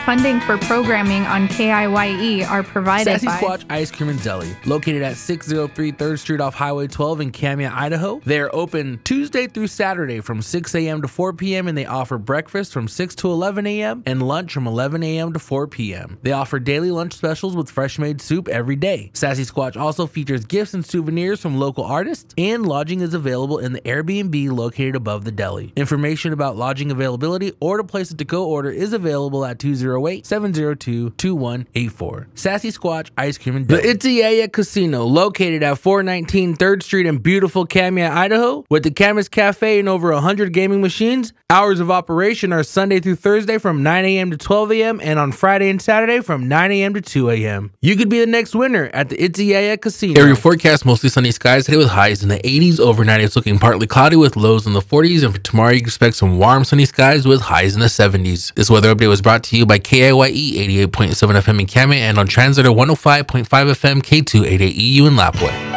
Funding for programming on KIYE are provided Sassy by Squatch Ice Cream and Deli, located at 603 3rd Street off Highway 12 in Camia, Idaho. They are open Tuesday through Saturday from 6 a.m. to 4 p.m. and they offer breakfast from 6 to 11 a.m. and lunch from 11 a.m. to 4 p.m. They offer daily lunch specials with fresh made soup every day. Sassy Squatch also features gifts and souvenirs from local artists, and lodging is available in the Airbnb located above the deli. Information about lodging availability or to place a to-go order is available at 208-702-2184. Sassy Squatch Ice Cream and Deli. The Itziaya Casino, located at 419 3rd Street in beautiful Camia, Idaho, with the Camus Cafe and over 100 gaming machines. Hours of operation are Sunday through Thursday from 9 a.m. to 12 a.m. and on Friday and Saturday from 9 a.m. to 2 a.m. You could be the next winner at the Itziaya Casino. Area forecast, mostly sunny skies today with highs in the 80s. Overnight it's looking partly cloudy with lows in the 40s, and for tomorrow you can expect some warm sunny skies with highs in the 70s. This weather update was brought to you by KIYE 88.7 FM in Camia and on Translator 105.5 FM K288EU in Lapwai.